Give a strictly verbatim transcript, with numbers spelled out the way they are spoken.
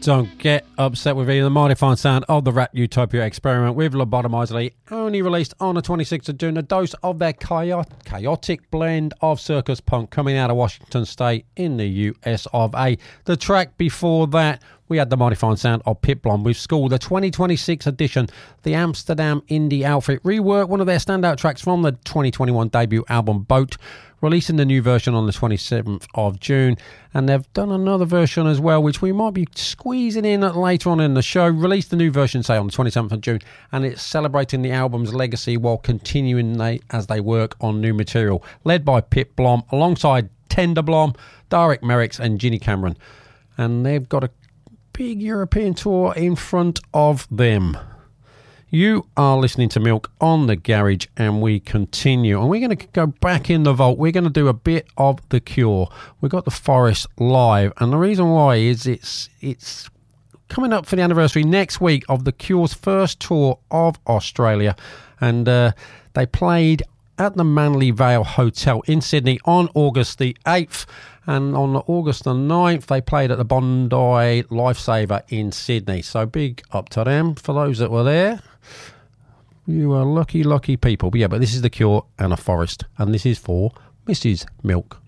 Don't get upset with me. The mighty fine sound of the Rap Utopia experiment with Lobotomizedly, only released on the twenty-sixth of June. A dose of their chaotic, chaotic blend of circus punk coming out of Washington State in the U S of A. The track before that, we had the mighty fine sound of Pit Blonde with School, the twenty twenty-six edition. The Amsterdam indie outfit reworked one of their standout tracks from the twenty twenty-one debut album Boat, releasing the new version on the twenty-seventh of June. And they've done another version as well, which we might be squeezing in later on in the show. Released the new version, say, on the twenty-seventh of June, and it's celebrating the album's legacy while continuing they, as they work on new material. Led by Pit Blom, alongside Tender Blom, Derek Merricks and Ginny Cameron. And they've got a big European tour in front of them. You are listening to Milk on the Garage, and we continue. And we're going to go back in the vault. We're going to do a bit of The Cure. We've got The Forest live, and the reason why is it's it's coming up for the anniversary next week of The Cure's first tour of Australia. And uh, they played at the Manly Vale Hotel in Sydney on August the eighth. And on August the ninth, they played at the Bondi Lifesaver in Sydney. So big up to them for those that were there. You are lucky, lucky people. But yeah, but this is The Cure and A Forest. And this is for Missus Milk.